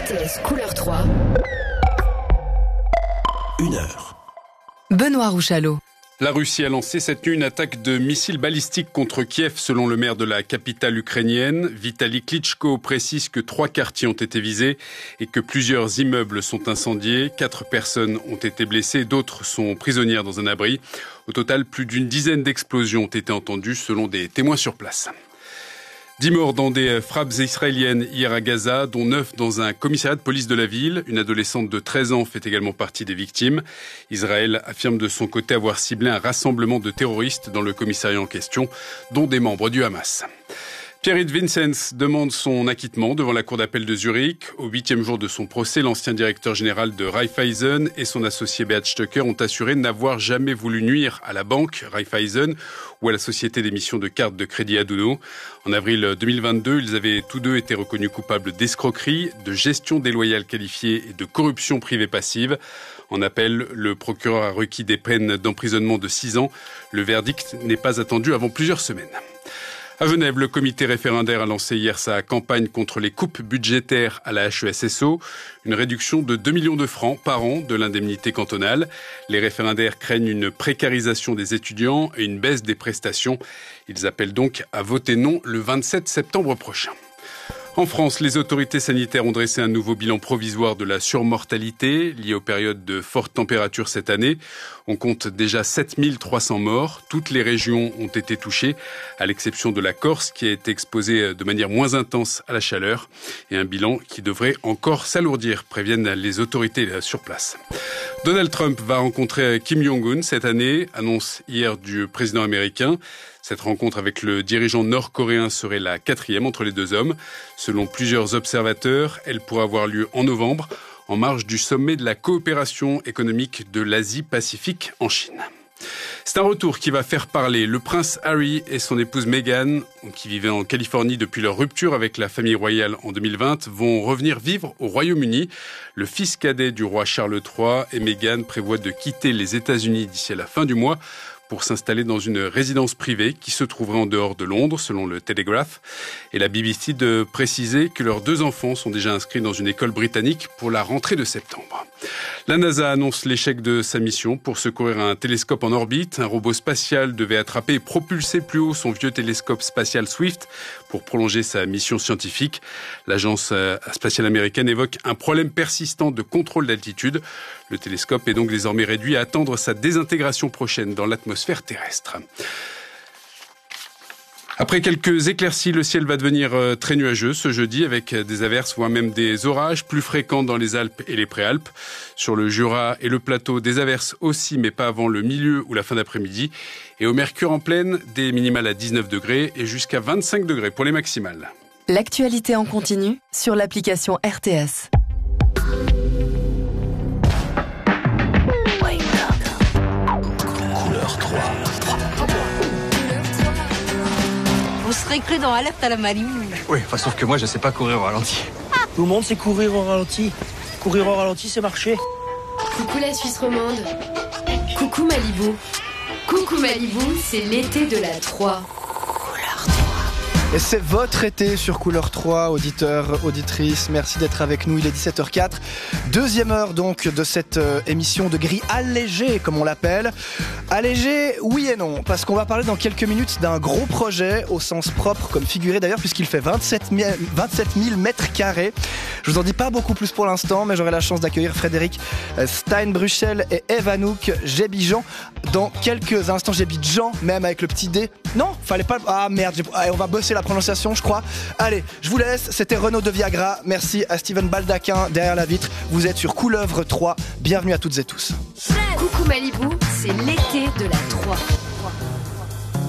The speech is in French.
RTS Couleur 3. 1 heure. Benoît Rouchalot. La Russie a lancé cette nuit une attaque de missiles balistiques contre Kiev, selon le maire de la capitale ukrainienne. Vitali Klitschko précise que 3 quartiers ont été visés et que plusieurs immeubles sont incendiés. 4 personnes ont été blessées, d'autres sont prisonnières dans un abri. Au total, plus d'une dizaine d'explosions ont été entendues, selon des témoins sur place. 10 morts dans des frappes israéliennes hier à Gaza, dont 9 dans un commissariat de police de la ville. Une adolescente de 13 ans fait également partie des victimes. Israël affirme de son côté avoir ciblé un rassemblement de terroristes dans le commissariat en question, dont des membres du Hamas. Pierre-Yves Vincenz demande son acquittement devant la cour d'appel de Zurich. Au 8e jour de son procès, l'ancien directeur général de Raiffeisen et son associé Beat Stöcker ont assuré n'avoir jamais voulu nuire à la banque Raiffeisen ou à la société d'émission de cartes de crédit Aduno. En avril 2022, ils avaient tous deux été reconnus coupables d'escroquerie, de gestion déloyale qualifiée et de corruption privée passive. En appel, le procureur a requis des peines d'emprisonnement de 6 ans. Le verdict n'est pas attendu avant plusieurs semaines. À Genève, le comité référendaire a lancé hier sa campagne contre les coupes budgétaires à la HESSO, une réduction de 2 millions de francs par an de l'indemnité cantonale. Les référendaires craignent une précarisation des étudiants et une baisse des prestations. Ils appellent donc à voter non le 27 septembre prochain. En France, les autorités sanitaires ont dressé un nouveau bilan provisoire de la surmortalité liée aux périodes de fortes températures cette année. On compte déjà 7300 morts. Toutes les régions ont été touchées, à l'exception de la Corse qui a été exposée de manière moins intense à la chaleur. Et un bilan qui devrait encore s'alourdir, préviennent les autorités sur place. Donald Trump va rencontrer Kim Jong-un cette année, annonce hier du président américain. Cette rencontre avec le dirigeant nord-coréen serait la 4e entre les deux hommes. Selon plusieurs observateurs, elle pourrait avoir lieu en novembre, en marge du sommet de la coopération économique de l'Asie-Pacifique en Chine. C'est un retour qui va faire parler. Le prince Harry et son épouse Meghan, qui vivaient en Californie depuis leur rupture avec la famille royale en 2020, vont revenir vivre au Royaume-Uni. Le fils cadet du roi Charles III et Meghan prévoient de quitter les États-Unis d'ici à la fin du mois pour s'installer dans une résidence privée qui se trouverait en dehors de Londres, selon le Telegraph. Et la BBC de préciser que leurs 2 enfants sont déjà inscrits dans une école britannique pour la rentrée de septembre. La NASA annonce l'échec de sa mission pour secourir un télescope en orbite. Un robot spatial devait attraper et propulser plus haut son vieux télescope spatial Swift pour prolonger sa mission scientifique. L'agence spatiale américaine évoque un problème persistant de contrôle d'altitude. Le télescope est donc désormais réduit à attendre sa désintégration prochaine dans l'atmosphère terrestre. Après quelques éclaircies, le ciel va devenir très nuageux ce jeudi avec des averses, voire même des orages plus fréquents dans les Alpes et les Préalpes. Sur le Jura et le plateau, des averses aussi, mais pas avant le milieu ou la fin d'après-midi. Et au mercure en pleine, des minimales à 19 degrés et jusqu'à 25 degrés pour les maximales. L'actualité en continu sur l'application RTS. Couleur 3. Vous serez cru dans Alerte à la Malibu. Oui, enfin, sauf que moi, je sais pas courir au ralenti. Tout le monde sait courir au ralenti. Courir au ralenti, c'est marcher. Coucou la Suisse romande. Coucou Malibu. Coucou Malibu, c'est l'été de la 3. Et c'est votre été sur Couleur 3, auditeurs, auditrices, merci d'être avec nous, il est 17h04. Deuxième heure donc de cette émission de gris allégé, comme on l'appelle. Allégé, oui et non, parce qu'on va parler dans quelques minutes d'un gros projet, au sens propre comme figuré d'ailleurs, puisqu'il fait 27 000 mètres carrés. Je vous en dis pas beaucoup plus pour l'instant, mais j'aurai la chance d'accueillir Frédéric Steinbruchel et Evanouk Jebijan dans quelques instants. Jebijan, même avec le petit D. Non, fallait pas... Ah merde, on va bosser la prononciation, je crois. Allez, je vous laisse. C'était Renaud de Viagra. Merci à Steven Baldaquin derrière la vitre. Vous êtes sur Couleuvre 3. Bienvenue à toutes et tous. Coucou Malibu, c'est l'été de la 3.